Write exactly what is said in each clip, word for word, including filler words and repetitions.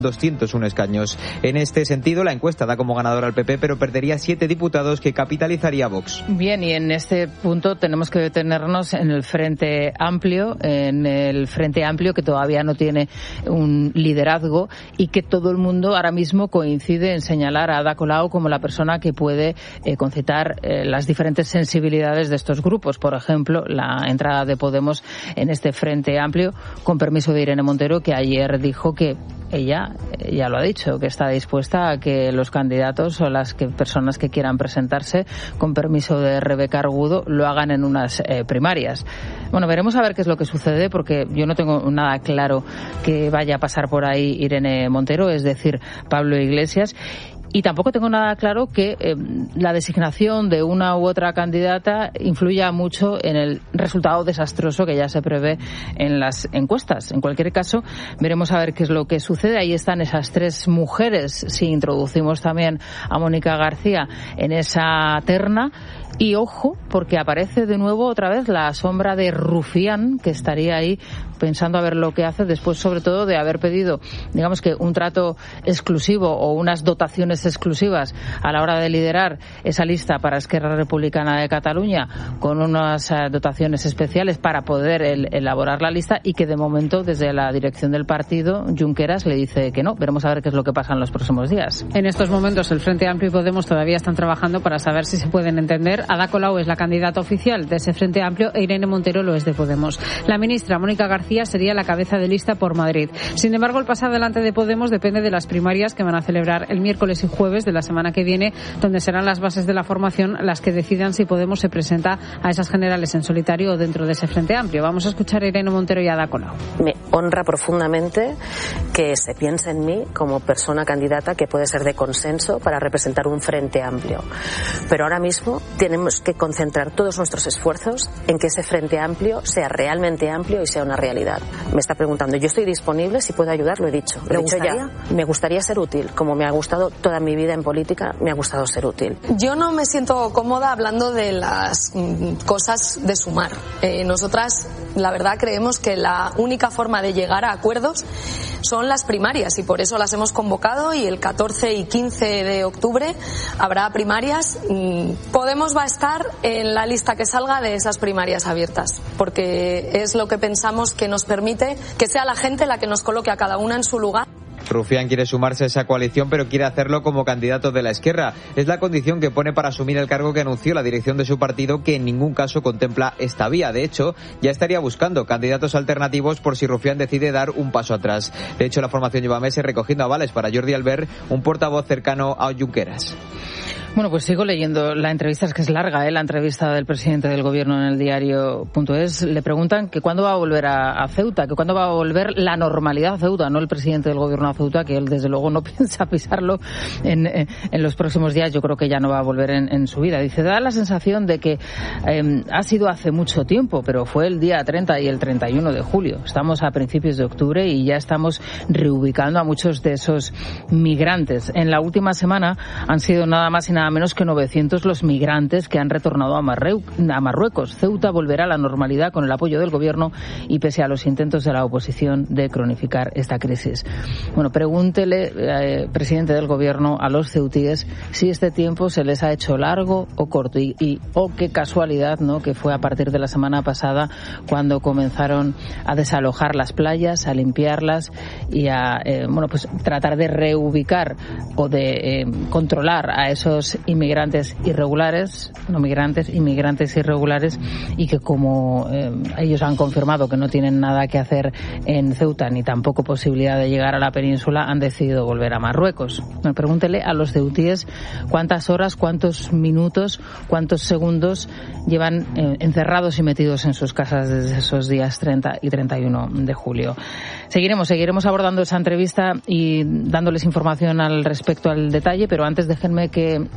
doscientos uno escaños. En este sentido, la encuesta da como ganador al P P, pero perdería siete diputados que capitalizaría Vox. Bien, y en este punto tenemos que detenernos en el Frente Amplio, en el Frente Amplio que todavía no tiene un liderazgo y que todo el mundo ahora mismo coincide en señalar a Ada Colau como la persona que puede eh, concitar eh, las diferentes sensibilidades de estos grupos. Por ejemplo, la entrada de Podemos en este Frente Amplio, con permiso de Irene Montero, que ayer dijo que ella ya lo ha dicho, que está dispuesta a que los candidatos o las que, personas que quieran presentarse, con permiso de Rebeca Argudo, lo hagan en unas eh, primarias. Bueno, veremos a ver qué es lo que sucede, porque yo no tengo nada claro que vaya a pasar por ahí Irene Montero, es decir, Pablo Iglesias. Y tampoco tengo nada claro que eh, la designación de una u otra candidata influya mucho en el resultado desastroso que ya se prevé en las encuestas. En cualquier caso, veremos a ver qué es lo que sucede. Ahí están esas tres mujeres, si introducimos también a Mónica García en esa terna. Y ojo, porque aparece de nuevo otra vez la sombra de Rufián, que estaría ahí pensando a ver lo que hace después, sobre todo, de haber pedido, digamos que un trato exclusivo o unas dotaciones exclusivas a la hora de liderar esa lista para Esquerra Republicana de Cataluña, con unas uh, dotaciones especiales para poder el, elaborar la lista, y que de momento desde la dirección del partido, Junqueras, le dice que no. Veremos a ver qué es lo que pasa en los próximos días. En estos momentos el Frente Amplio y Podemos todavía están trabajando para saber si se pueden entender. Ada Colau es la candidata oficial de ese Frente Amplio e Irene Montero lo es de Podemos. La ministra Mónica García sería la cabeza de lista por Madrid. Sin embargo, el pasar delante de Podemos depende de las primarias que van a celebrar el miércoles y jueves de la semana que viene, donde serán las bases de la formación las que decidan si Podemos se presenta a esas generales en solitario o dentro de ese Frente Amplio. Vamos a escuchar a Irene Montero y a Ada Colau. Me honra profundamente que se piense en mí como persona candidata que puede ser de consenso para representar un Frente Amplio. Pero ahora mismo tenemos que concentrar todos nuestros esfuerzos en que ese Frente Amplio sea realmente amplio y sea una realidad. Me está preguntando, yo estoy disponible, si puedo ayudar, lo he dicho. Lo he dicho ya. Me gustaría ser útil, como me ha gustado toda mi vida en política, me ha gustado ser útil. Yo no me siento cómoda hablando de las mm, cosas de sumar. Eh, nosotras, la verdad, creemos que la única forma de llegar a acuerdos son las primarias, y por eso las hemos convocado, y el catorce y quince de octubre habrá primarias. Podemos va a estar en la lista que salga de esas primarias abiertas, porque es lo que pensamos que nos permite que sea la gente la que nos coloque a cada una en su lugar. Rufián quiere sumarse a esa coalición, pero quiere hacerlo como candidato de la Esquerra. Es la condición que pone para asumir el cargo que anunció la dirección de su partido, que en ningún caso contempla esta vía. De hecho, ya estaría buscando candidatos alternativos por si Rufián decide dar un paso atrás. De hecho, la formación lleva meses recogiendo avales para Jordi Albert, un portavoz cercano a Junqueras. Bueno, pues sigo leyendo la entrevista, es que es larga, ¿eh? La entrevista del presidente del gobierno en el diario punto es. Le preguntan que cuándo va a volver a, a Ceuta, que cuándo va a volver la normalidad a Ceuta, no el presidente del gobierno a Ceuta, que él desde luego no piensa pisarlo en, en los próximos días. Yo creo que ya no va a volver en, en su vida. Dice, da la sensación de que eh, ha sido hace mucho tiempo, pero fue el día treinta y el treinta y uno de julio. Estamos a principios de octubre y ya estamos reubicando a muchos de esos migrantes. En la última semana han sido nada más y nada nada menos que novecientos los migrantes que han retornado a, Marreu- a Marruecos. Ceuta volverá a la normalidad con el apoyo del gobierno y pese a los intentos de la oposición de cronificar esta crisis. Bueno, pregúntele, eh, presidente del gobierno, a los ceutíes si este tiempo se les ha hecho largo o corto y, y oh, qué casualidad, ¿no?, que fue a partir de la semana pasada cuando comenzaron a desalojar las playas, a limpiarlas y a eh, bueno, pues tratar de reubicar o de eh, controlar a esos inmigrantes irregulares, no migrantes, inmigrantes irregulares, y que como eh, ellos han confirmado que no tienen nada que hacer en Ceuta ni tampoco posibilidad de llegar a la península, han decidido volver a Marruecos. Me pregúntele a los ceutíes cuántas horas, cuántos minutos, cuántos segundos llevan eh, encerrados y metidos en sus casas desde esos días treinta y treinta y uno de julio. Seguiremos, seguiremos abordando esa entrevista y dándoles información al respecto al detalle, pero antes déjenme que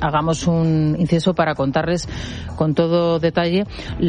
hagamos un inciso para contarles con todo detalle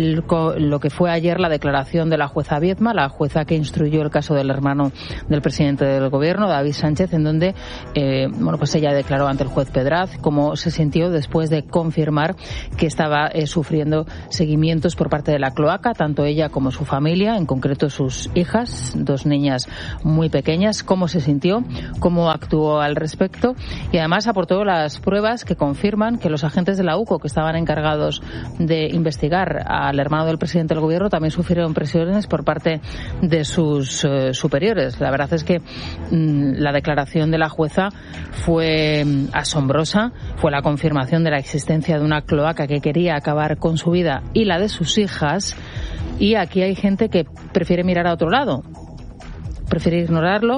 lo que fue ayer la declaración de la jueza Biedma, la jueza que instruyó el caso del hermano del presidente del gobierno, David Sánchez, en donde eh, bueno, pues ella declaró ante el juez Pedraz cómo se sintió después de confirmar que estaba eh, sufriendo seguimientos por parte de la cloaca, tanto ella como su familia, en concreto sus hijas, dos niñas muy pequeñas, cómo se sintió, cómo actuó al respecto, y además aportó las pruebas que confirman que los agentes de la U C O que estaban encargados de investigar al hermano del presidente del gobierno también sufrieron presiones por parte de sus eh, superiores. La verdad es que mmm, la declaración de la jueza fue mmm, asombrosa, fue la confirmación de la existencia de una cloaca que quería acabar con su vida y la de sus hijas, y aquí hay gente que prefiere mirar a otro lado, prefiere ignorarlo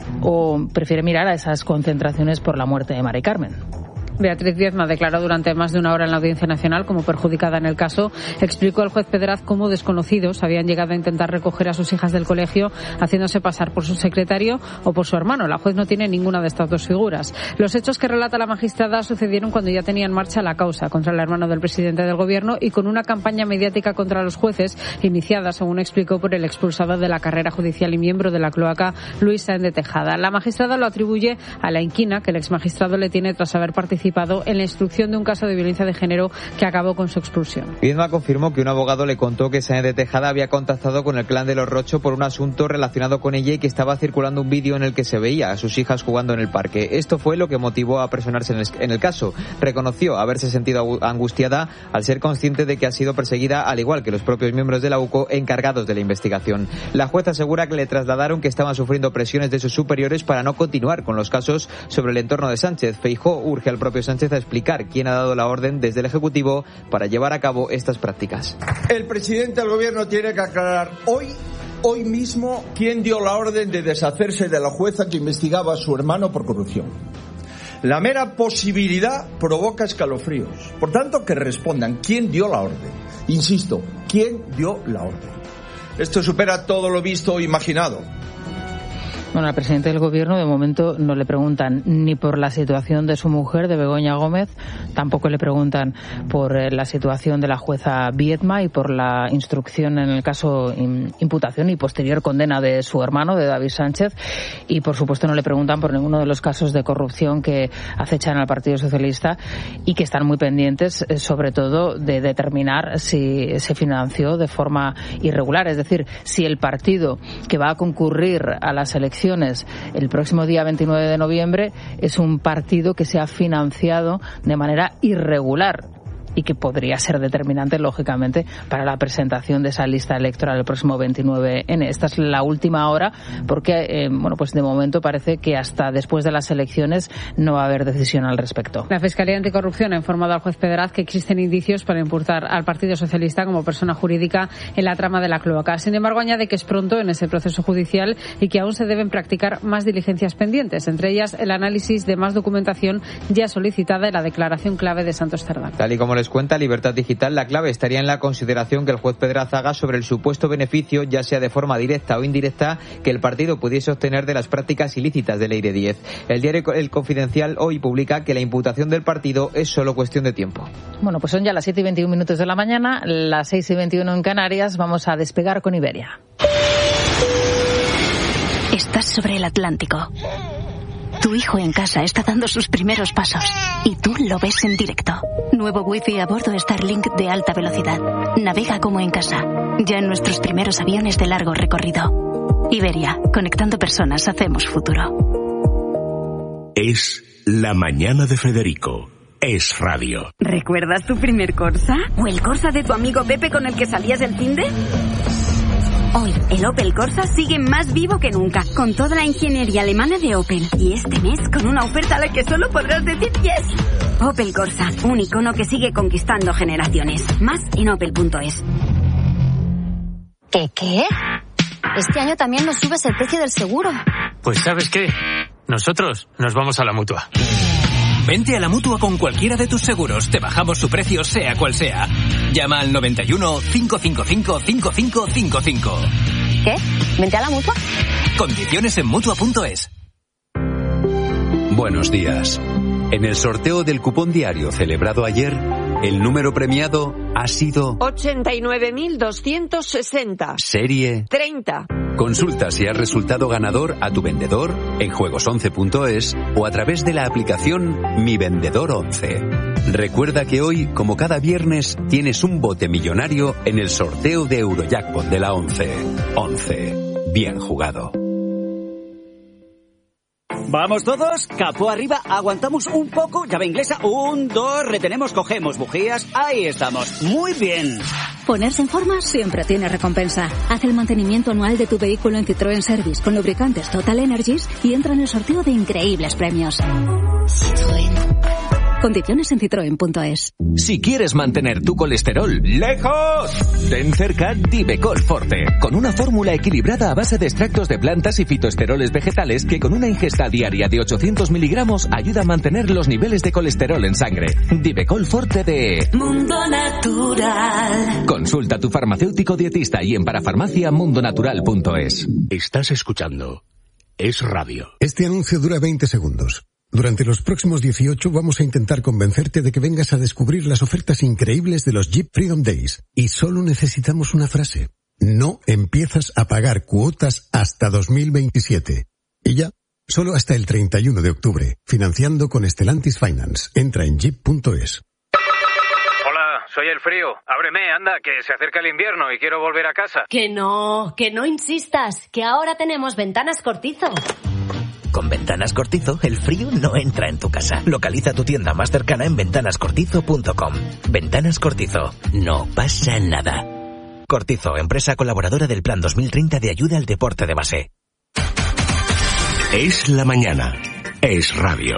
o prefiere mirar a esas concentraciones por la muerte de Mari Carmen. Beatriz Biedma declaró durante más de una hora en la Audiencia Nacional como perjudicada en el caso. Explicó al juez Pedraz cómo desconocidos habían llegado a intentar recoger a sus hijas del colegio haciéndose pasar por su secretario o por su hermano. La juez no tiene ninguna de estas dos figuras. Los hechos que relata la magistrada sucedieron cuando ya tenía en marcha la causa contra el hermano del presidente del gobierno y con una campaña mediática contra los jueces iniciada, según explicó, por el expulsado de la carrera judicial y miembro de la cloaca, Luis Sáenz de Tejada. La magistrada lo atribuye a la inquina que el exmagistrado le tiene tras haber participado en la instrucción de un caso de violencia de género que acabó con su expulsión. Biedma confirmó que un abogado le contó que Sáenz de Tejada había contactado con el clan de los Rocho por un asunto relacionado con ella y que estaba circulando un vídeo en el que se veía a sus hijas jugando en el parque. Esto fue lo que motivó a personarse en el, en el caso. Reconoció haberse sentido angustiada al ser consciente de que ha sido perseguida, al igual que los propios miembros de la U C O encargados de la investigación. La jueza asegura que le trasladaron que estaban sufriendo presiones de sus superiores para no continuar con los casos sobre el entorno de Sánchez. Feijóo urge al propio Sánchez a explicar quién ha dado la orden desde el Ejecutivo para llevar a cabo estas prácticas. El presidente del Gobierno tiene que aclarar hoy, hoy mismo, quién dio la orden de deshacerse de la jueza que investigaba a su hermano por corrupción. La mera posibilidad provoca escalofríos. Por tanto, que respondan quién dio la orden. Insisto, quién dio la orden. Esto supera todo lo visto o imaginado. Bueno, al presidente del gobierno de momento no le preguntan ni por la situación de su mujer, de Begoña Gómez, tampoco le preguntan por la situación de la jueza Biedma y por la instrucción en el caso imputación y posterior condena de su hermano, de David Sánchez, y por supuesto no le preguntan por ninguno de los casos de corrupción que acechan al Partido Socialista y que están muy pendientes, sobre todo, de determinar si se financió de forma irregular, es decir, si el partido que va a concurrir a las elecciones el próximo día veintinueve de noviembre es un partido que se ha financiado de manera irregular y que podría ser determinante, lógicamente, para la presentación de esa lista electoral el próximo veintinueve ene. Esta es la última hora porque, eh, bueno, pues de momento parece que hasta después de las elecciones no va a haber decisión al respecto. La Fiscalía Anticorrupción ha informado al juez Pedraz que existen indicios para imputar al Partido Socialista como persona jurídica en la trama de la cloaca. Sin embargo, añade que es pronto en ese proceso judicial y que aún se deben practicar más diligencias pendientes, entre ellas el análisis de más documentación ya solicitada y la declaración clave de Santos Cerdán. Tal y como les cuenta Libertad Digital, la clave estaría en la consideración que el juez Pedraz haga sobre el supuesto beneficio, ya sea de forma directa o indirecta, que el partido pudiese obtener de las prácticas ilícitas de Leire Díez. El diario El Confidencial hoy publica que la imputación del partido es solo cuestión de tiempo. Bueno, pues son ya las siete y veintiún minutos de la mañana, las seis y veintiuno en Canarias. Vamos a despegar con Iberia. Estás sobre el Atlántico. Tu hijo en casa está dando sus primeros pasos y tú lo ves en directo. Nuevo wifi a bordo Starlink de alta velocidad. Navega como en casa. Ya en nuestros primeros aviones de largo recorrido. Iberia, conectando personas, hacemos futuro. Es la mañana de Federico. Es radio. ¿Recuerdas tu primer Corsa? ¿O el Corsa de tu amigo Pepe con el que salías el finde? Hoy, el Opel Corsa sigue más vivo que nunca, con toda la ingeniería alemana de Opel. Y este mes, con una oferta a la que solo podrás decir yes. Opel Corsa, un icono que sigue conquistando generaciones. Más en opel punto es. ¿Qué qué? Este año también nos subes el precio del seguro. Pues ¿sabes qué? Nosotros nos vamos a la Mutua. Vente a la Mutua con cualquiera de tus seguros. Te bajamos su precio, sea cual sea. Llama al noventa y uno, cinco cinco cinco, cinco cinco cinco cinco. ¿Qué? ¿Vente a la Mutua? Condiciones en mutua punto es. Buenos días. En el sorteo del cupón diario celebrado ayer, el número premiado ha sido ochenta y nueve mil doscientos sesenta. Serie treinta. Consulta si has resultado ganador a tu vendedor en juegos once punto es o a través de la aplicación Mi Vendedor once. Recuerda que hoy, como cada viernes, tienes un bote millonario en el sorteo de Eurojackpot de la once. once. Bien jugado. Vamos todos, capó arriba, aguantamos un poco, llave inglesa, un, dos, retenemos, cogemos bujías, ahí estamos, muy bien. Ponerse en forma siempre tiene recompensa. Haz el mantenimiento anual de tu vehículo en Citroën Service con lubricantes Total Energies y entra en el sorteo de increíbles premios. Citroën. Condiciones en citroen punto es. Si quieres mantener tu colesterol lejos, ten cerca Divecol Forte, con una fórmula equilibrada a base de extractos de plantas y fitoesteroles vegetales que con una ingesta diaria de ochocientos miligramos ayuda a mantener los niveles de colesterol en sangre. Divecol Forte de Mundo Natural. Consulta a tu farmacéutico dietista y en parafarmacia mundonatural punto es. Estás escuchando Es Radio. Este anuncio dura veinte segundos. Durante los próximos dieciocho vamos a intentar convencerte de que vengas a descubrir las ofertas increíbles de los Jeep Freedom Days. Y solo necesitamos una frase. No empiezas a pagar cuotas hasta dos mil veintisiete. Y ya, solo hasta el treinta y uno de octubre. Financiando con Stellantis Finance. Entra en jeep punto es. Hola, soy el frío. Ábreme, anda, que se acerca el invierno y quiero volver a casa. Que no, que no insistas, que ahora tenemos Ventanas Cortizo. Con Ventanas Cortizo, el frío no entra en tu casa. Localiza tu tienda más cercana en ventanas cortizo punto com. Ventanas Cortizo. No pasa nada. Cortizo, empresa colaboradora del Plan dos mil treinta de ayuda al deporte de base. Es la mañana. Es Radio.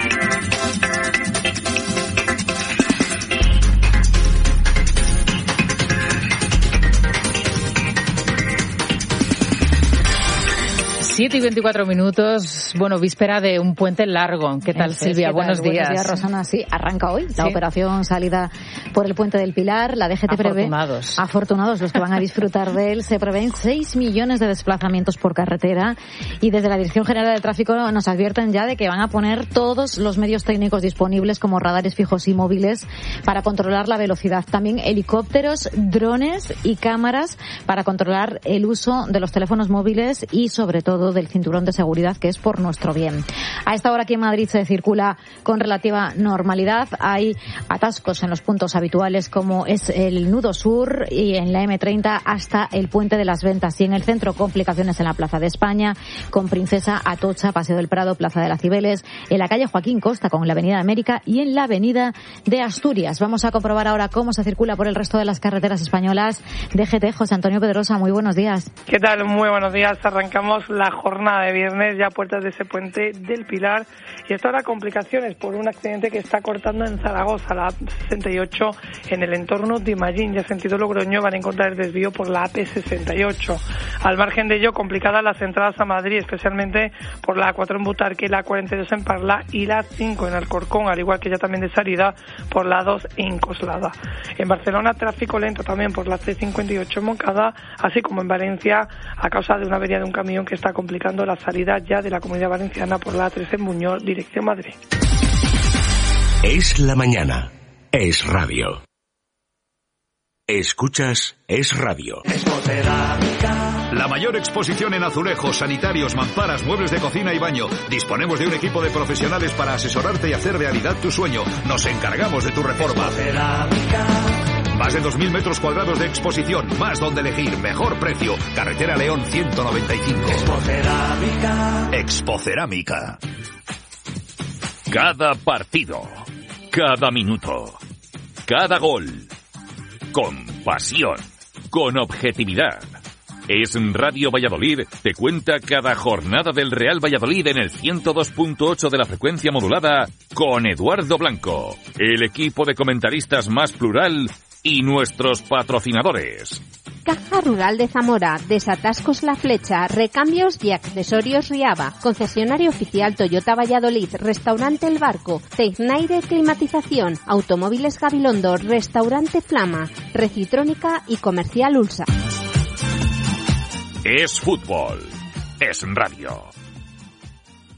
siete y veinticuatro minutos, bueno, víspera de un puente largo. ¿Qué tal, Eso Silvia? Es, Buenos días. Buenos días, Rosana. Sí, arranca hoy la ¿Sí? operación salida por el puente del Pilar. La D G T prevé... Afortunados. Afortunados los que van a disfrutar de él. Se prevén seis millones de desplazamientos por carretera y desde la Dirección General de Tráfico nos advierten ya de que van a poner todos los medios técnicos disponibles como radares fijos y móviles para controlar la velocidad. También helicópteros, drones y cámaras para controlar el uso de los teléfonos móviles y sobre todo del cinturón de seguridad, que es por nuestro bien. A esta hora aquí en Madrid se circula con relativa normalidad. Hay atascos en los puntos habituales como es el nudo sur y en la eme treinta hasta el puente de las Ventas. Y en el centro complicaciones en la Plaza de España con Princesa, Atocha, Paseo del Prado, Plaza de las Cibeles, en la calle Joaquín Costa con la Avenida de América y en la Avenida de Asturias. Vamos a comprobar ahora cómo se circula por el resto de las carreteras españolas. D G T, José Antonio Pedrosa, muy buenos días. ¿Qué tal? Muy buenos días. Arrancamos la jornada de viernes ya a puertas de ese puente del Pilar y esto ahora complicaciones por un accidente que está cortando en Zaragoza, la A P sesenta y ocho en el entorno de Imagín, ya sentido Logroño van a encontrar el desvío por la A P sesenta y ocho. Al margen de ello, complicadas las entradas a Madrid, especialmente por la A cuatro en Butarque, la cuarenta y dos en Parla y la cinco en Alcorcón, al igual que ya también de salida por la dos en Coslada. En Barcelona, tráfico lento también por la C cincuenta y ocho en Moncada, así como en Valencia, a causa de una avería de un camión que está complicando la salida ya de la Comunidad Valenciana por la A tres en Buñol, dirección Madrid. Es la mañana. Es Radio. Escuchas Es Radio. La mayor exposición en azulejos, sanitarios, mamparas, muebles de cocina y baño. Disponemos de un equipo de profesionales para asesorarte y hacer realidad tu sueño. Nos encargamos de tu reforma. Más de dos mil metros cuadrados de exposición, más donde elegir, mejor precio. Carretera León ciento noventa y cinco. Expocerámica. Expocerámica. Cada partido, cada minuto, cada gol. Con pasión, con objetividad. Es Radio Valladolid, te cuenta cada jornada del Real Valladolid en el ciento dos punto ocho de la frecuencia modulada con Eduardo Blanco, el equipo de comentaristas más plural y nuestros patrocinadores. Caja Rural de Zamora, Desatascos La Flecha, Recambios y Accesorios Riava, Concesionario Oficial Toyota Valladolid, Restaurante El Barco, Tecnaire Climatización, Automóviles Gabilondo, Restaurante Flama, Recitrónica y Comercial Ulsa. Es fútbol, es radio.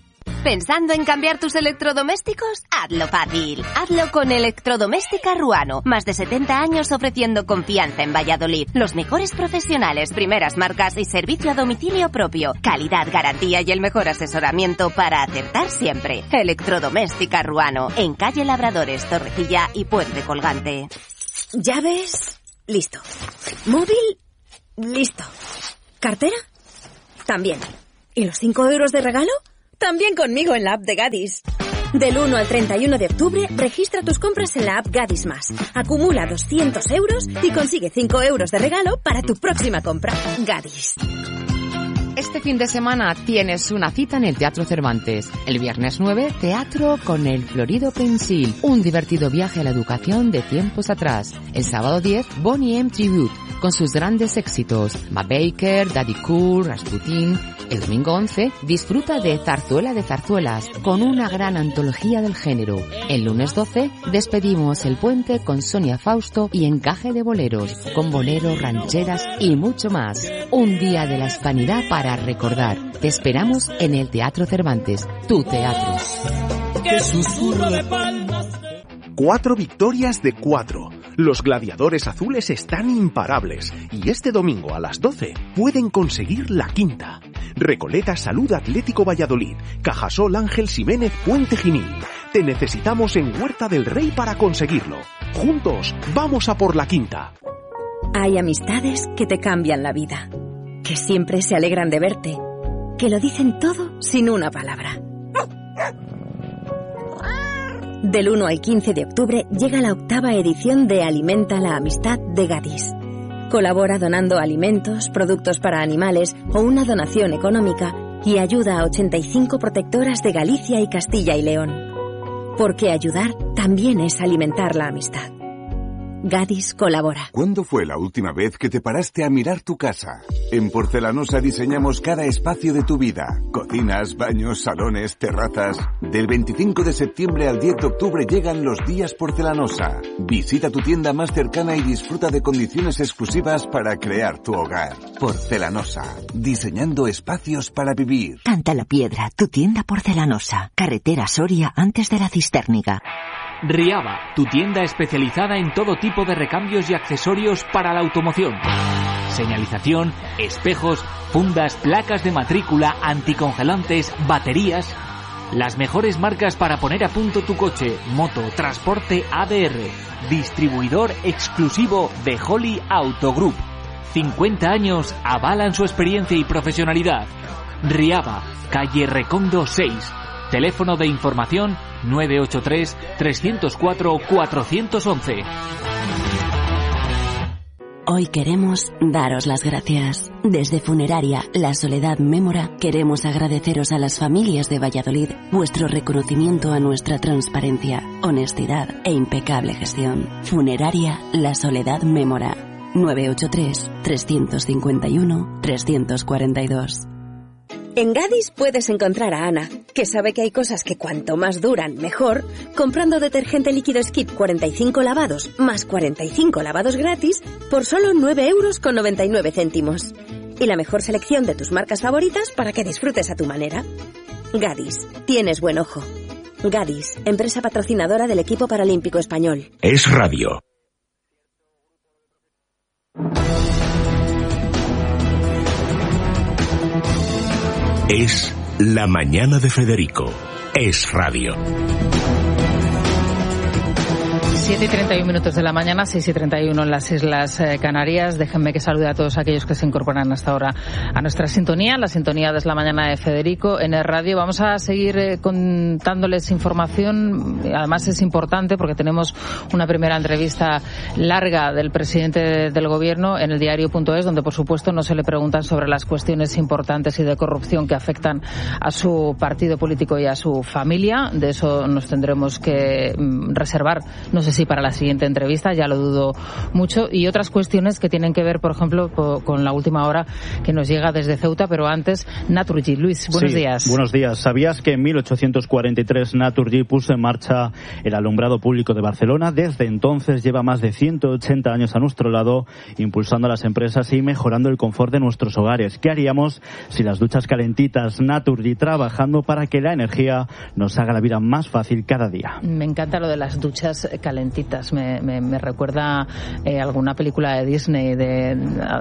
¿Pensando en cambiar tus electrodomésticos? Hazlo fácil. Hazlo con Electrodoméstica Ruano. Más de setenta años ofreciendo confianza en Valladolid. Los mejores profesionales, primeras marcas y servicio a domicilio propio. Calidad, garantía y el mejor asesoramiento para acertar siempre. Electrodoméstica Ruano. En calle Labradores, Torrecilla y Puente Colgante. ¿Llaves? Listo. ¿Móvil? Listo. ¿Cartera? También. ¿Y los cinco euros de regalo? También conmigo en la app de Gadis. Del uno al treinta y uno de octubre, registra tus compras en la app Gadis Más. Acumula doscientos euros y consigue cinco euros de regalo para tu próxima compra. Gadis. Este fin de semana tienes una cita en el Teatro Cervantes. El viernes nueve, teatro con el Florido Pensil, un divertido viaje a la educación de tiempos atrás. El sábado diez, Boney M. Tribute, con sus grandes éxitos, Ma Baker, Daddy Cool, Rasputin. El domingo once, disfruta de Zarzuela de Zarzuelas, con una gran antología del género. El lunes doce, despedimos el puente con Sonia Fausto y Encaje de Boleros, con boleros, rancheras y mucho más. Un día de la hispanidad para recordar. Te esperamos en el Teatro Cervantes, tu teatro. ¡Qué susurro de palmas! Cuatro victorias de cuatro. Los gladiadores azules están imparables y este domingo a las doce pueden conseguir la quinta. Recoleta Salud Atlético Valladolid, Cajasol Ángel Ximénez Puente Genil. Te necesitamos en Huerta del Rey para conseguirlo. Juntos, vamos a por la quinta. Hay amistades que te cambian la vida, que siempre se alegran de verte, que lo dicen todo sin una palabra. Del uno al quince de octubre llega la octava edición de Alimenta la Amistad de Gadis. Colabora donando alimentos, productos para animales o una donación económica y ayuda a ochenta y cinco protectoras de Galicia y Castilla y León. Porque ayudar también es alimentar la amistad. Gadis colabora. ¿Cuándo fue la última vez que te paraste a mirar tu casa? En Porcelanosa diseñamos cada espacio de tu vida. Cocinas, baños, salones, terrazas. Del veinticinco de septiembre al diez de octubre llegan los días Porcelanosa. Visita tu tienda más cercana y disfruta de condiciones exclusivas para crear tu hogar. Porcelanosa. Diseñando espacios para vivir. Canta la Piedra, tu tienda Porcelanosa. Carretera Soria antes de la Cistérniga. Riaba, tu tienda especializada en todo tipo de recambios y accesorios para la automoción. Señalización, espejos, fundas, placas de matrícula, anticongelantes, baterías. Las mejores marcas para poner a punto tu coche, moto, transporte A D R. Distribuidor exclusivo de Holly Auto Group. cincuenta años avalan su experiencia y profesionalidad. Riaba, calle Recondo seis. Teléfono de información nueve ocho tres, tres cero cuatro, cuatro uno uno. Hoy queremos daros las gracias. Desde Funeraria La Soledad Mémora queremos agradeceros a las familias de Valladolid vuestro reconocimiento a nuestra transparencia, honestidad e impecable gestión. Funeraria La Soledad Mémora nueve ocho tres, tres cinco uno, tres cuatro dos. En Gadis puedes encontrar a Ana, que sabe que hay cosas que cuanto más duran, mejor, comprando detergente líquido Skip cuarenta y cinco lavados más cuarenta y cinco lavados gratis por solo nueve euros con noventa y nueve céntimos. Y la mejor selección de tus marcas favoritas para que disfrutes a tu manera. Gadis, tienes buen ojo. Gadis, empresa patrocinadora del equipo paralímpico español. Es radio. Es La Mañana de Federico. Es radio. siete y treinta y uno minutos de la mañana, seis y treinta y uno en las Islas eh, Canarias. Déjenme que salude a todos aquellos que se incorporan hasta ahora a nuestra sintonía, la sintonía de Es la Mañana de Federico en el radio. Vamos a seguir eh, contándoles información, además es importante porque tenemos una primera entrevista larga del presidente del Gobierno en el diario punto es, donde por supuesto no se le preguntan sobre las cuestiones importantes y de corrupción que afectan a su partido político y a su familia. De eso nos tendremos que mm, reservar, no sé si para la siguiente entrevista, ya lo dudo mucho, y otras cuestiones que tienen que ver, por ejemplo, con la última hora que nos llega desde Ceuta, pero antes, Naturgy. Luis, buenos sí, días. Buenos días. ¿Sabías que en mil ochocientos cuarenta y tres Naturgy puso en marcha el alumbrado público de Barcelona? Desde entonces lleva más de ciento ochenta años a nuestro lado, impulsando a las empresas y mejorando el confort de nuestros hogares. ¿Qué haríamos si las duchas calentitas? Naturgy, trabajando para que la energía nos haga la vida más fácil cada día. Me encanta lo de las duchas calentitas. Me, me, me recuerda eh, alguna película de Disney, de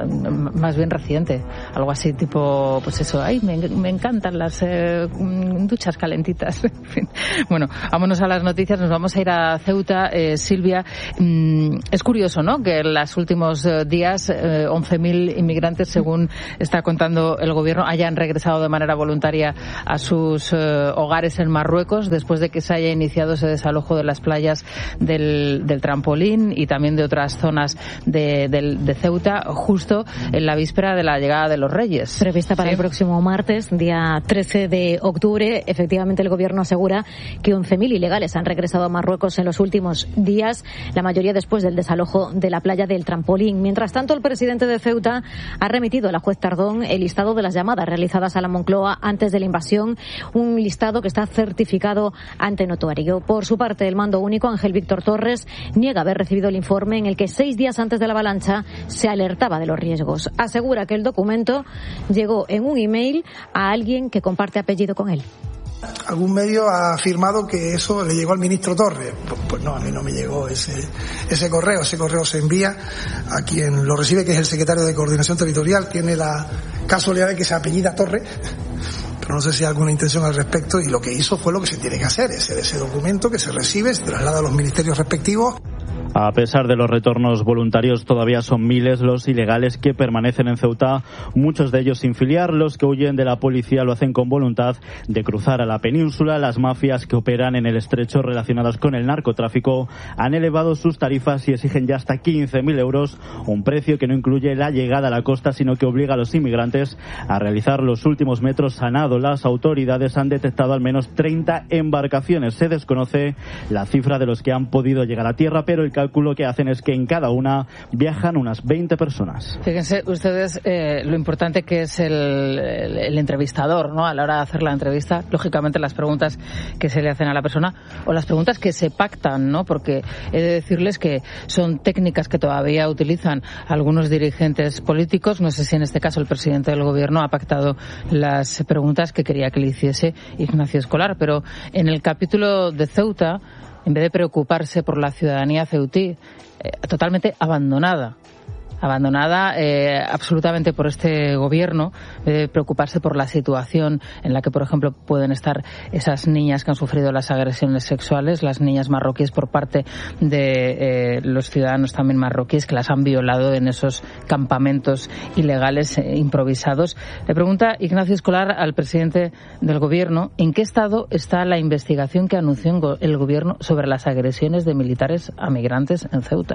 más bien reciente, algo así tipo, pues eso, ay, me, me encantan las eh, duchas calentitas. En fin. Bueno, vámonos a las noticias, nos vamos a ir a Ceuta. Eh, Silvia, mmm, es curioso, ¿no?, que en los últimos eh, días eh, once mil inmigrantes, según está contando el gobierno, hayan regresado de manera voluntaria a sus eh, hogares en Marruecos después de que se haya iniciado ese desalojo de las playas del, del Trampolín y también de otras zonas de, de, de Ceuta, justo en la víspera de la llegada de los Reyes. Prevista para sí. el próximo martes, día trece de octubre. Efectivamente, el gobierno asegura que once mil ilegales han regresado a Marruecos en los últimos días, la mayoría después del desalojo de la playa del Trampolín. Mientras tanto, el presidente de Ceuta ha remitido a la juez Tardón el listado de las llamadas realizadas a la Moncloa antes de la invasión, un listado que está certificado ante notario. Por su parte, el mando único, Ángel Víctor Torres, niega haber recibido el informe en el que seis días antes de la avalancha se alertaba de los riesgos. Asegura que el documento llegó en un email a alguien que comparte apellido con él. Algún medio ha afirmado que eso le llegó al ministro Torres. Pues, pues no, a mí no me llegó ese, ese correo. Ese correo se envía a quien lo recibe, que es el secretario de Coordinación Territorial. Tiene la casualidad de que se apellida Torres, pero no sé si hay alguna intención al respecto, y lo que hizo fue lo que se tiene que hacer, ese, ese documento que se recibe, se traslada a los ministerios respectivos. A pesar de los retornos voluntarios, todavía son miles los ilegales que permanecen en Ceuta, muchos de ellos sin filiar. Los que huyen de la policía lo hacen con voluntad de cruzar a la península. Las mafias que operan en el estrecho relacionadas con el narcotráfico han elevado sus tarifas y exigen ya hasta quince mil euros, un precio que no incluye la llegada a la costa, sino que obliga a los inmigrantes a realizar los últimos metros a nado. Las autoridades han detectado al menos treinta embarcaciones. Se desconoce la cifra de los que han podido llegar a tierra, pero el cálculo que hacen es que en cada una viajan unas veinte personas. Fíjense ustedes eh, lo importante que es el, el, el entrevistador, ¿no?, a la hora de hacer la entrevista. Lógicamente las preguntas que se le hacen a la persona o las preguntas que se pactan, ¿no?, porque he de decirles que son técnicas que todavía utilizan algunos dirigentes políticos. No sé si en este caso el presidente del gobierno ha pactado las preguntas que quería que le hiciese Ignacio Escolar, pero en el capítulo de Ceuta, en vez de preocuparse por la ciudadanía ceutí, eh, totalmente abandonada, abandonada eh, absolutamente por este gobierno, de preocuparse por la situación en la que, por ejemplo, pueden estar esas niñas que han sufrido las agresiones sexuales, las niñas marroquíes por parte de eh, los ciudadanos también marroquíes que las han violado en esos campamentos ilegales eh, improvisados. Le pregunta Ignacio Escolar al presidente del gobierno en qué estado está la investigación que anunció el gobierno sobre las agresiones de militares a migrantes en Ceuta.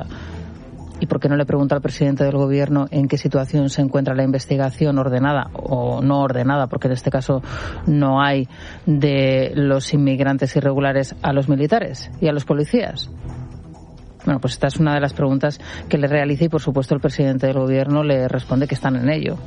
¿Y por qué no le pregunta al presidente del gobierno en qué situación se encuentra la investigación ordenada o no ordenada, porque en este caso no hay, de los inmigrantes irregulares a los militares y a los policías? Bueno, pues esta es una de las preguntas que le realiza y, por supuesto, el presidente del gobierno le responde que están en ello.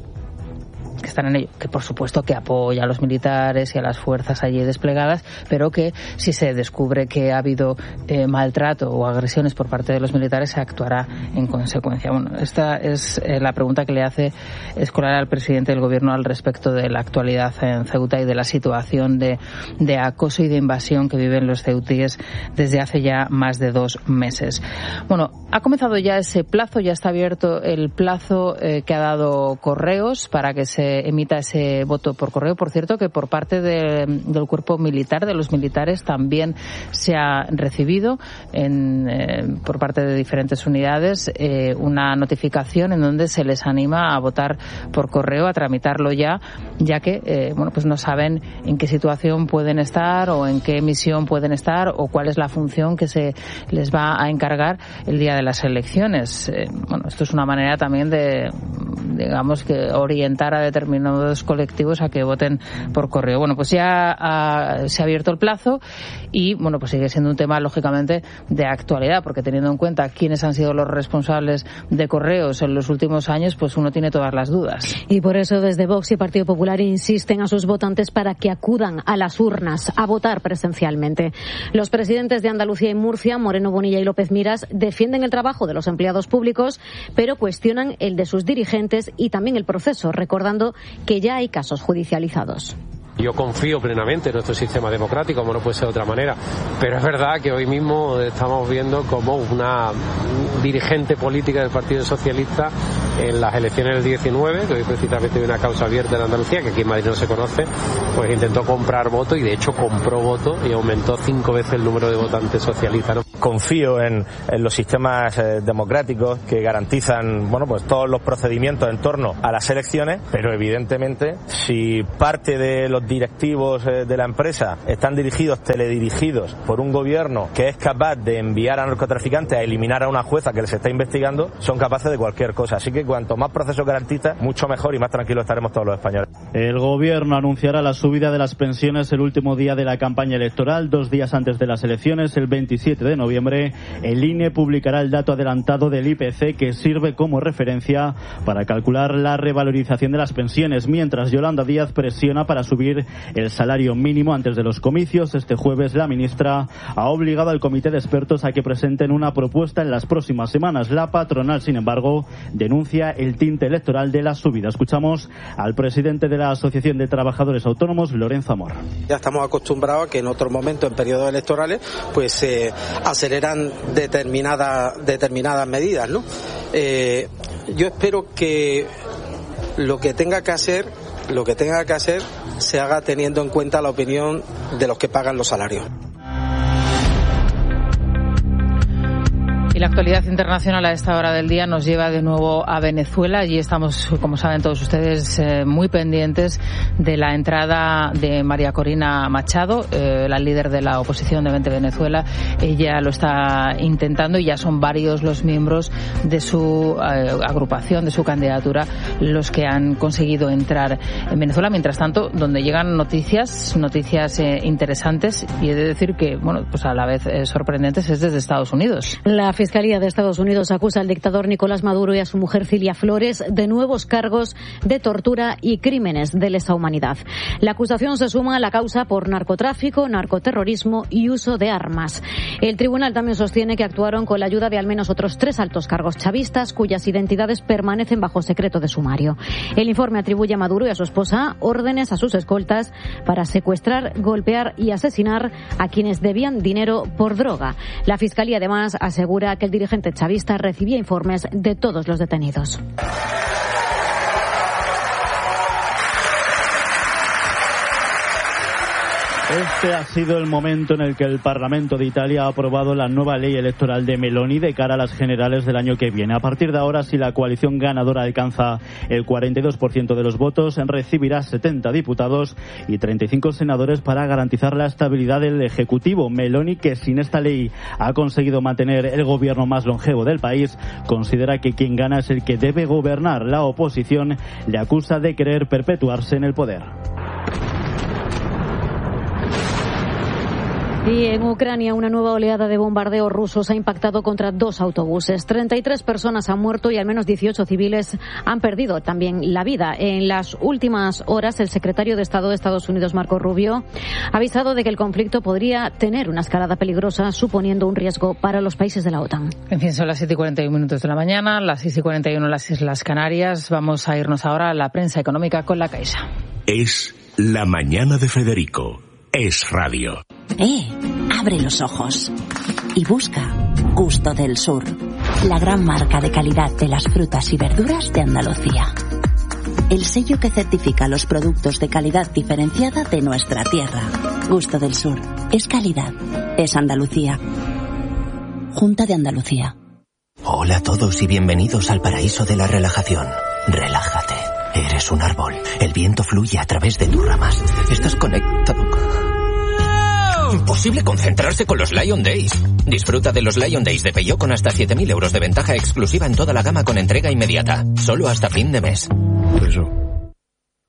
que están en ello, que por supuesto que apoya a los militares y a las fuerzas allí desplegadas, pero que si se descubre que ha habido eh, maltrato o agresiones por parte de los militares, se actuará en consecuencia. Bueno, esta es eh, la pregunta que le hace Escolar al presidente del gobierno al respecto de la actualidad en Ceuta y de la situación de, de acoso y de invasión que viven los ceutíes desde hace ya más de dos meses. Bueno, ha comenzado ya ese plazo, ya está abierto el plazo eh, que ha dado Correos para que se emita ese voto por correo. Por cierto, que por parte de, del cuerpo militar, de los militares, también se ha recibido en, eh, por parte de diferentes unidades eh, una notificación en donde se les anima a votar por correo, a tramitarlo ya, ya que eh, bueno, pues no saben en qué situación pueden estar o en qué misión pueden estar o cuál es la función que se les va a encargar el día de las elecciones. Eh, bueno, esto es una manera también de, digamos, que orientar a determinados determinados colectivos a que voten por correo. Bueno, pues ya ha, se ha abierto el plazo y, bueno, pues sigue siendo un tema, lógicamente, de actualidad, porque teniendo en cuenta quiénes han sido los responsables de correos en los últimos años, pues uno tiene todas las dudas. Y por eso desde Vox y Partido Popular insisten a sus votantes para que acudan a las urnas a votar presencialmente. Los presidentes de Andalucía y Murcia, Moreno Bonilla y López Miras, defienden el trabajo de los empleados públicos, pero cuestionan el de sus dirigentes y también el proceso, recordando que ya hay casos judicializados. Yo confío plenamente en nuestro sistema democrático, como no puede ser de otra manera, pero es verdad que hoy mismo estamos viendo como una dirigente política del Partido Socialista en las elecciones del diecinueve, que hoy precisamente hay una causa abierta en Andalucía, que aquí en Madrid no se conoce, pues intentó comprar votos y de hecho compró votos y aumentó cinco veces el número de votantes socialistas, ¿no? Confío en, en los sistemas eh, democráticos que garantizan, bueno, pues todos los procedimientos en torno a las elecciones, pero evidentemente si parte de los directivos eh, de la empresa están dirigidos, teledirigidos por un gobierno que es capaz de enviar a narcotraficantes a eliminar a una jueza que les está investigando, son capaces de cualquier cosa. Así que cuanto más procesos garantistas, mucho mejor y más tranquilos estaremos todos los españoles. El gobierno anunciará la subida de las pensiones el último día de la campaña electoral, dos días antes de las elecciones, el veintisiete de noviembre. El I N E publicará el dato adelantado del I P C que sirve como referencia para calcular la revalorización de las pensiones, mientras Yolanda Díaz presiona para subir el salario mínimo antes de los comicios. Este jueves la ministra ha obligado al comité de expertos a que presenten una propuesta en las próximas semanas. La patronal, sin embargo, denuncia el tinte electoral de la subida. Escuchamos al presidente de la Asociación de Trabajadores Autónomos, Lorenzo Amor. Ya estamos acostumbrados a que en otros momentos, en periodos electorales, pues se eh, aceleran determinadas determinadas medidas, ¿no? Eh, yo espero que lo que tenga que hacer lo que tenga que hacer se haga teniendo en cuenta la opinión de los que pagan los salarios. Y la actualidad internacional a esta hora del día nos lleva de nuevo a Venezuela. Allí estamos, como saben todos ustedes, eh, muy pendientes de la entrada de María Corina Machado, eh, la líder de la oposición de Venezuela. Ella lo está intentando y ya son varios los miembros de su eh, agrupación, de su candidatura, los que han conseguido entrar en Venezuela. Mientras tanto, donde llegan noticias, noticias eh, interesantes, y he de decir que, bueno, pues a la vez eh, sorprendentes, es desde Estados Unidos. La Fiscalía de Estados Unidos acusa al dictador Nicolás Maduro y a su mujer Cilia Flores de nuevos cargos de tortura y crímenes de lesa humanidad. La acusación se suma a la causa por narcotráfico, narcoterrorismo y uso de armas. El tribunal también sostiene que actuaron con la ayuda de al menos otros tres altos cargos chavistas cuyas identidades permanecen bajo secreto de sumario. El informe atribuye a Maduro y a su esposa órdenes a sus escoltas para secuestrar, golpear y asesinar a quienes debían dinero por droga. La Fiscalía además asegura que el dirigente chavista recibía informes de todos los detenidos. Este ha sido el momento en el que el Parlamento de Italia ha aprobado la nueva ley electoral de Meloni de cara a las generales del año que viene. A partir de ahora, si la coalición ganadora alcanza el cuarenta y dos por ciento de los votos, recibirá setenta diputados y treinta y cinco senadores para garantizar la estabilidad del Ejecutivo. Meloni, que sin esta ley ha conseguido mantener el gobierno más longevo del país, considera que quien gana es el que debe gobernar. La oposición le acusa de querer perpetuarse en el poder. Y en Ucrania, una nueva oleada de bombardeos rusos ha impactado contra dos autobuses. treinta y tres personas han muerto y al menos dieciocho civiles han perdido también la vida. En las últimas horas, el secretario de Estado de Estados Unidos, Marco Rubio, ha avisado de que el conflicto podría tener una escalada peligrosa, suponiendo un riesgo para los países de la OTAN. En fin, son las siete y cuarenta y uno minutos de la mañana, las seis y cuarenta y uno en las Islas Canarias. Vamos a irnos ahora a la prensa económica con La Caixa. Es La Mañana de Federico. Es radio. ¡Eh! Abre los ojos y busca Gusto del Sur, la gran marca de calidad de las frutas y verduras de Andalucía. El sello que certifica los productos de calidad diferenciada de nuestra tierra. Gusto del Sur. Es calidad. Es Andalucía. Junta de Andalucía. Hola a todos y bienvenidos al paraíso de la relajación. Relájate. Eres un árbol. El viento fluye a través de tus ramas. Estás conectado. Imposible concentrarse con los Lion Days. Disfruta de los Lion Days de Peugeot con hasta siete mil euros de ventaja exclusiva en toda la gama con entrega inmediata. Solo hasta fin de mes. Eso.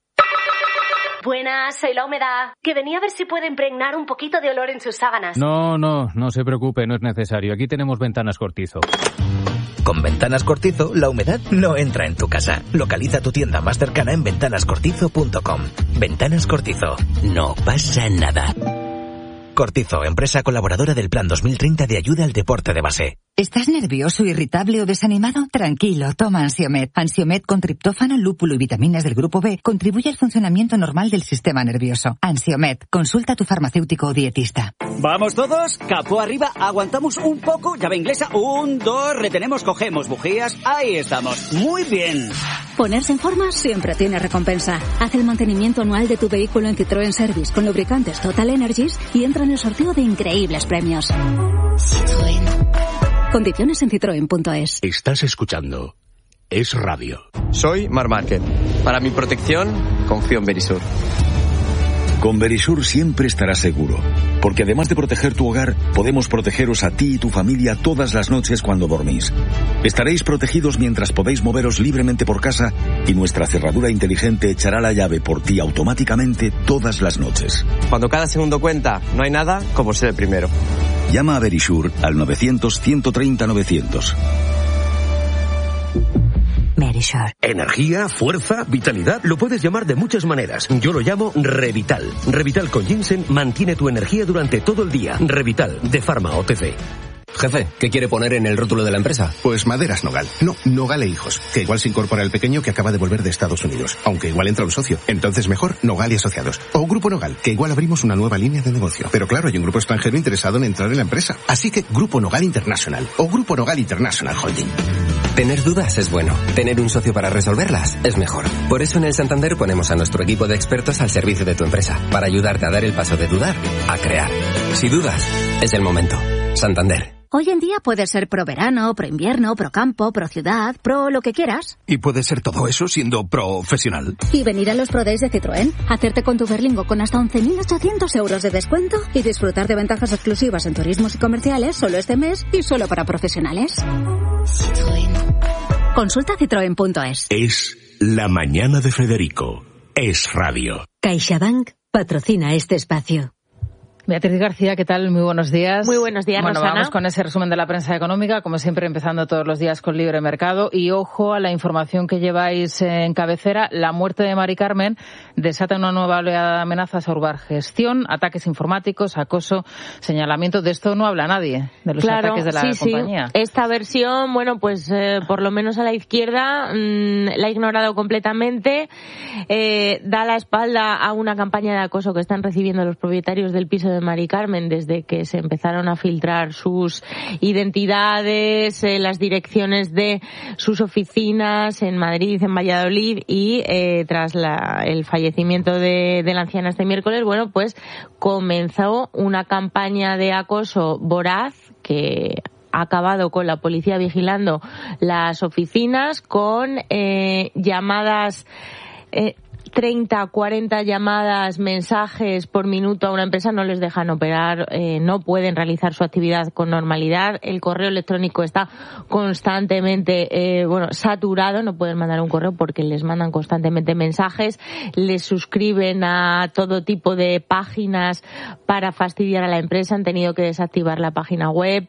buenas, soy la humedad. Que venía a ver si puede impregnar un poquito de olor en sus sábanas. No, no, no se preocupe, no es necesario. Aquí tenemos Ventanas Cortizo. Con Ventanas Cortizo, la humedad no entra en tu casa. Localiza tu tienda más cercana en ventanas cortizo punto com. Ventanas Cortizo. No pasa nada. Cortizo, empresa colaboradora del Plan dos mil treinta de ayuda al deporte de base. ¿Estás nervioso, irritable o desanimado? Tranquilo, toma Ansiomed. Ansiomed con triptófano, lúpulo y vitaminas del grupo B contribuye al funcionamiento normal del sistema nervioso. Ansiomed, consulta a tu farmacéutico o dietista. ¿Vamos todos? Capó arriba, aguantamos un poco, llave inglesa, un, dos, retenemos, cogemos bujías, ahí estamos. Muy bien. Ponerse en forma siempre tiene recompensa. Haz el mantenimiento anual de tu vehículo en Citroën Service con lubricantes Total Energies y entra en el sorteo de increíbles premios. Citroën. Condiciones en citroen punto es. Estás escuchando Es Radio. Soy Mar Márquez. Para mi protección, confío en Verisur. Con Verisur siempre estarás seguro, porque además de proteger tu hogar, podemos protegeros a ti y tu familia todas las noches cuando dormís. Estaréis protegidos mientras podéis moveros libremente por casa y nuestra cerradura inteligente echará la llave por ti automáticamente todas las noches. Cuando cada segundo cuenta, no hay nada como ser el primero. Llama a Verisur al novecientos, ciento treinta, novecientos. Verisur. Energía, fuerza, vitalidad, lo puedes llamar de muchas maneras. Yo lo llamo Revital. Revital con ginseng mantiene tu energía durante todo el día. Revital, de Pharma O T C. Jefe, ¿qué quiere poner en el rótulo de la empresa? Pues Maderas Nogal. No, Nogal e Hijos. Que igual se incorpora el pequeño que acaba de volver de Estados Unidos. Aunque igual entra un socio. Entonces mejor Nogal y Asociados. O Grupo Nogal, que igual abrimos una nueva línea de negocio. Pero claro, hay un grupo extranjero interesado en entrar en la empresa. Así que Grupo Nogal International. O Grupo Nogal International Holding. Tener dudas es bueno. Tener un socio para resolverlas es mejor. Por eso en el Santander ponemos a nuestro equipo de expertos al servicio de tu empresa. Para ayudarte a dar el paso de dudar a crear. Si dudas, es el momento. Santander. Hoy en día puedes ser pro verano, pro invierno, pro campo, pro ciudad, pro lo que quieras. Y puedes ser todo eso siendo profesional. Y venir a los Pro Days de Citroën, hacerte con tu Berlingo con hasta once mil ochocientos euros de descuento y disfrutar de ventajas exclusivas en turismos y comerciales solo este mes y solo para profesionales. Citroën. Consulta citroen punto es. Es la mañana de Federico. Es Radio. CaixaBank patrocina este espacio. Beatriz García, ¿qué tal? Muy buenos días. Muy buenos días, Bueno, Rosana. Vamos con ese resumen de la prensa económica, como siempre empezando todos los días con Libre Mercado. Y ojo a la información que lleváis en cabecera. La muerte de Mari Carmen desata una nueva oleada de amenazas a Urbanigestión, ataques informáticos, acoso, señalamiento. De esto no habla nadie, de los claro, ataques de la sí, compañía. Sí. Esta versión, bueno, pues eh, por lo menos a la izquierda mmm, la ha ignorado completamente. Eh, da la espalda a una campaña de acoso que están recibiendo los propietarios del piso de de Mari Carmen desde que se empezaron a filtrar sus identidades, eh, las direcciones de sus oficinas en Madrid, en Valladolid y eh, tras la, el fallecimiento de, de la anciana este miércoles, bueno, pues comenzó una campaña de acoso voraz que ha acabado con la policía vigilando las oficinas, con eh, llamadas eh, treinta, cuarenta llamadas, mensajes por minuto a una empresa, no les dejan operar, eh, no pueden realizar su actividad con normalidad. El correo electrónico está constantemente, eh, bueno, saturado, no pueden mandar un correo porque les mandan constantemente mensajes, les suscriben a todo tipo de páginas para fastidiar a la empresa, han tenido que desactivar la página web,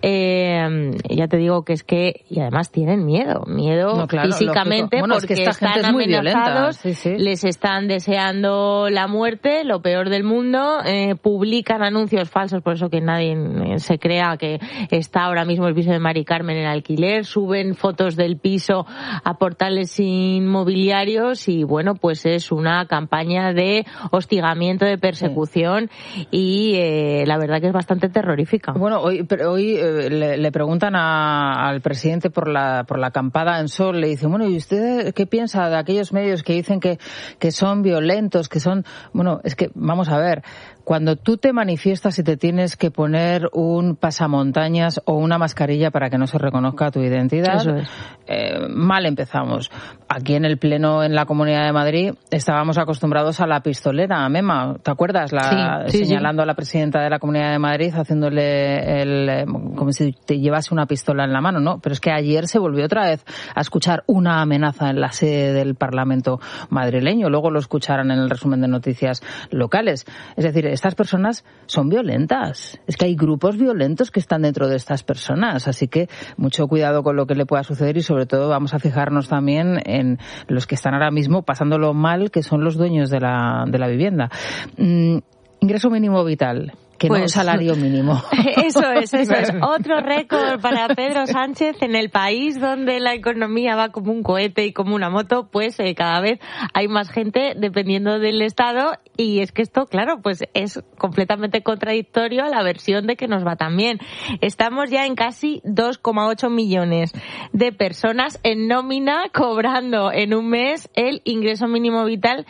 eh, ya te digo que es que, y además tienen miedo, miedo no, claro, físicamente, bueno, porque es que esta están gente es muy amenazados, violenta. Sí, sí. les están deseando la muerte, lo peor del mundo, eh, publican anuncios falsos, por eso que nadie eh, se crea que está ahora mismo el piso de Mari Carmen en alquiler, suben fotos del piso a portales inmobiliarios y bueno, pues es una campaña de hostigamiento, de persecución sí. y eh, la verdad que es bastante terrorífica. Bueno, hoy, pero hoy eh, le, le preguntan a, al presidente por la por la acampada en Sol, le dicen, bueno, ¿y usted qué piensa de aquellos medios que dicen que que son violentos, que son... Bueno, es que, vamos a ver, cuando tú te manifiestas y te tienes que poner un pasamontañas o una mascarilla para que no se reconozca tu identidad, Eso es. eh, mal empezamos. Aquí en el Pleno, en la Comunidad de Madrid, estábamos acostumbrados a la pistolera, Mema, ¿te acuerdas? La, Sí, sí, señalando sí. a la presidenta de la Comunidad de Madrid, haciéndole el, como si te llevase una pistola en la mano, ¿no? Pero es que ayer se volvió otra vez a escuchar una amenaza en la sede del Parlamento madrileño. Luego lo escucharán en el resumen de noticias locales. Es decir, estas personas son violentas. Es que hay grupos violentos que están dentro de estas personas. Así que mucho cuidado con lo que le pueda suceder y sobre todo vamos a fijarnos también en los que están ahora mismo pasándolo mal, que son los dueños de la, de la vivienda. Mm, ingreso mínimo vital. Que pues, no salario mínimo. Eso es, eso es. Otro récord para Pedro Sánchez en el país donde la economía va como un cohete y como una moto, pues eh, cada vez hay más gente dependiendo del Estado y es que esto, claro, pues es completamente contradictorio a la versión de que nos va tan bien. Estamos ya en casi dos coma ocho millones de personas en nómina cobrando en un mes el ingreso mínimo vital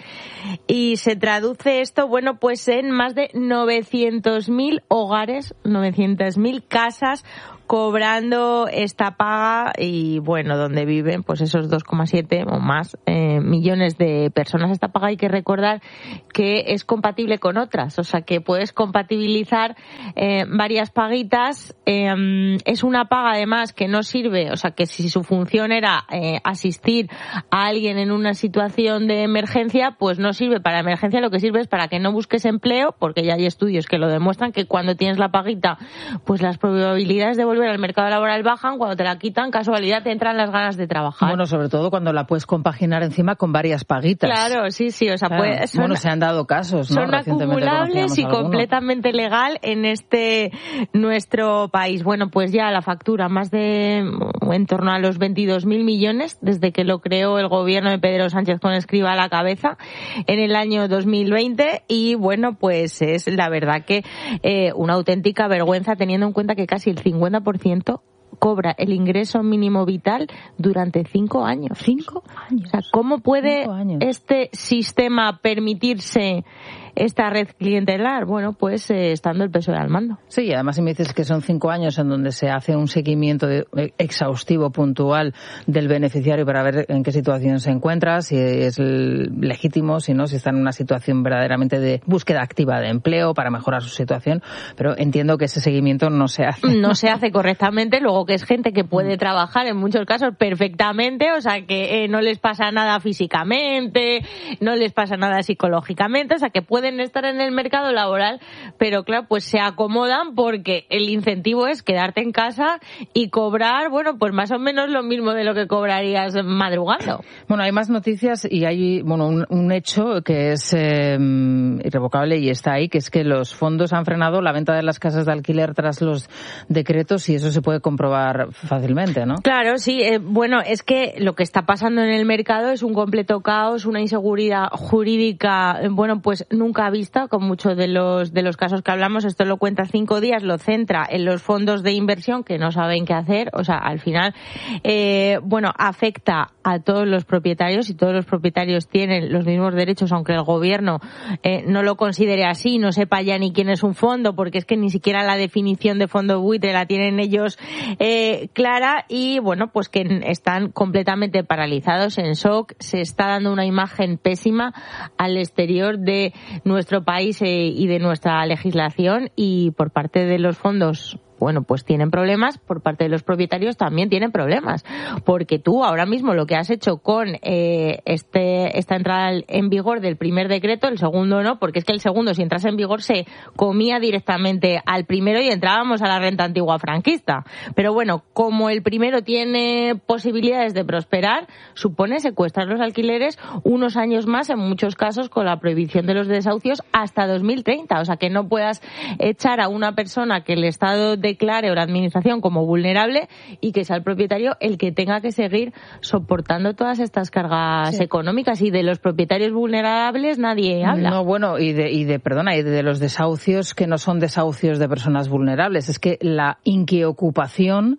y se traduce esto, bueno, pues en más de novecientos mil hogares, novecientas mil casas cobrando esta paga y, bueno, donde viven pues esos dos coma siete o más eh, millones de personas. Esta paga hay que recordar que es compatible con otras, o sea que puedes compatibilizar eh, varias paguitas. Eh, es una paga además que no sirve, o sea que si su función era eh, asistir a alguien en una situación de emergencia, pues no sirve para emergencia, lo que sirve es para que no busques empleo, porque ya hay estudios que lo demuestran que cuando tienes la paguita, pues las probabilidades de volver al mercado laboral bajan, cuando te la quitan, casualidad, te entran las ganas de trabajar. Bueno, sobre todo cuando la puedes compaginar encima con varias paguitas. Claro, sí, sí, o sea, claro. pues, son, bueno, se han dado casos, ¿no? Son acumulables y alguno. completamente legal en este nuestro país. Bueno, pues ya la factura, más de en torno a los veintidós mil millones, desde que lo creó el gobierno de Pedro Sánchez con Escrivá a la cabeza en el año dos mil veinte y bueno, pues es la verdad que eh, una auténtica vergüenza teniendo en cuenta que casi el cincuenta por ciento cobra el ingreso mínimo vital durante cinco años. Cinco años. O sea, ¿cómo puede este sistema permitirse esta red clientelar? Bueno, pues eh, estando el P S O E al mando. Sí, y además si me dices que son cinco años en donde se hace un seguimiento de, exhaustivo, puntual del beneficiario para ver en qué situación se encuentra, si es legítimo, si no, si está en una situación verdaderamente de búsqueda activa de empleo para mejorar su situación, pero entiendo que ese seguimiento no se hace. No se hace correctamente, luego que es gente que puede trabajar en muchos casos perfectamente, o sea que eh, no les pasa nada físicamente, no les pasa nada psicológicamente, o sea que pueden estar en el mercado laboral, pero claro, pues se acomodan porque el incentivo es quedarte en casa y cobrar, bueno, pues más o menos lo mismo de lo que cobrarías madrugando. Bueno, hay más noticias y hay, bueno, un, un hecho que es eh, irrevocable y está ahí, que es que los fondos han frenado la venta de las casas de alquiler tras los decretos y eso se puede comprobar fácilmente, ¿no? Claro, sí. Eh, bueno, es que lo que está pasando en el mercado es un completo caos, una inseguridad jurídica, eh, bueno, pues nunca vista, con muchos de los de los casos que hablamos. Esto lo cuenta Cinco Días, lo centra en los fondos de inversión que no saben qué hacer. O sea, al final, eh, bueno, afecta a todos los propietarios y todos los propietarios tienen los mismos derechos, aunque el gobierno eh, no lo considere así, no sepa ya ni quién es un fondo, porque es que ni siquiera la definición de fondo buitre la tienen ellos eh, clara y, bueno, pues que están completamente paralizados, en shock. Se está dando una imagen pésima al exterior de nuestro país eh, y de nuestra legislación y por parte de los fondos, bueno, pues tienen problemas, por parte de los propietarios también tienen problemas, porque tú ahora mismo lo que has hecho con eh, este esta entrada en vigor del primer decreto, el segundo no, porque es que el segundo, si entrase en vigor, se comía directamente al primero y entrábamos a la renta antigua franquista. Pero bueno, como el primero tiene posibilidades de prosperar, supone secuestrar los alquileres unos años más, en muchos casos con la prohibición de los desahucios hasta dos mil treinta. O sea, que no puedas echar a una persona que el Estado de declare o la administración como vulnerable y que sea el propietario el que tenga que seguir soportando todas estas cargas sí. económicas, y de los propietarios vulnerables nadie habla. No, bueno, y de, y de perdona, y de los desahucios que no son desahucios de personas vulnerables, es que la inquiocupación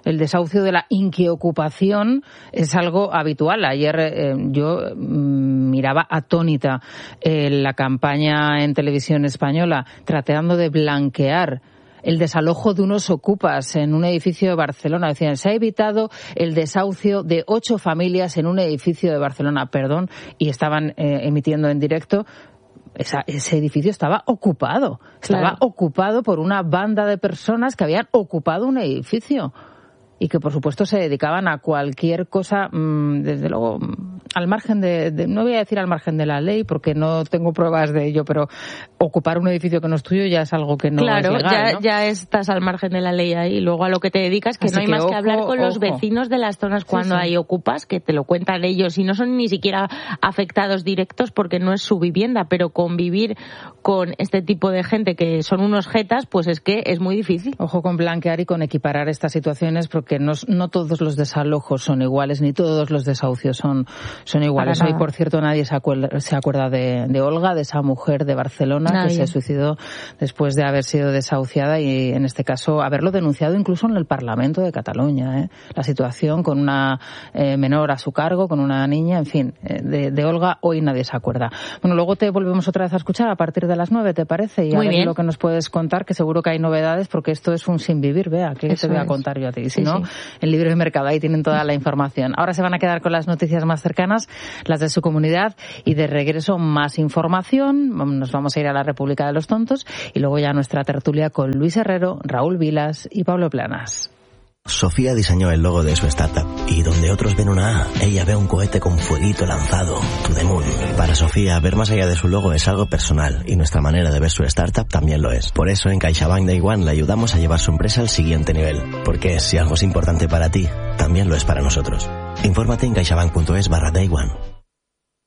El desahucio de la inquiocupación es algo habitual. Ayer eh, yo mm, miraba atónita eh, la campaña en televisión española tratando de blanquear el desalojo de unos ocupas en un edificio de Barcelona. Decían, se ha evitado el desahucio de ocho familias en un edificio de Barcelona. Perdón, y estaban eh, emitiendo en directo. Esa, ese edificio estaba ocupado. Estaba claro. ocupado por una banda de personas que habían ocupado un edificio. Y que, por supuesto, se dedicaban a cualquier cosa, mmm, desde luego, al margen de, de... No voy a decir al margen de la ley, porque no tengo pruebas de ello, pero ocupar un edificio que no es tuyo ya es algo que no claro, es legal, ya, ¿no? ya estás al margen de la ley ahí. Luego a lo que te dedicas, que Así no hay que más ojo, que hablar con los ojo. vecinos de las zonas cuando sí, sí. hay ocupas, que te lo cuentan ellos. Y no son ni siquiera afectados directos porque no es su vivienda, pero convivir con este tipo de gente que son unos jetas, pues es que es muy difícil. Ojo con blanquear y con equiparar estas situaciones, porque no, no todos los desalojos son iguales, ni todos los desahucios son, son iguales. Hoy, por cierto, nadie se acuerda, se acuerda de, de Olga, de esa mujer de Barcelona nadie. que se suicidó después de haber sido desahuciada y, en este caso, haberlo denunciado incluso en el Parlamento de Cataluña. ¿eh? La situación con una eh, menor a su cargo, con una niña, en fin, eh, de, de Olga hoy nadie se acuerda. Bueno, luego te volvemos otra vez a escuchar a partir de las nueve, ¿te parece? Y Muy a ver bien. lo que nos puedes contar, que seguro que hay novedades, porque esto es un sin vivir, vea, que te voy a contar yo a ti. Si sí, no, sí. el Libro de Mercado, ahí tienen toda la información. Ahora se van a quedar con las noticias más cercanas, las de su comunidad, y de regreso más información. Nos vamos a ir a la República de los Tontos y luego ya nuestra tertulia con Luis Herrero, Raúl Vilas y Pablo Planas. Sofía diseñó el logo de su startup y donde otros ven una A, ella ve un cohete con fueguito lanzado, To The Moon. Para Sofía, ver más allá de su logo es algo personal y nuestra manera de ver su startup también lo es. Por eso en CaixaBank Day One le ayudamos a llevar su empresa al siguiente nivel. Porque si algo es importante para ti, también lo es para nosotros. Infórmate en caixabank punto es barra Day One.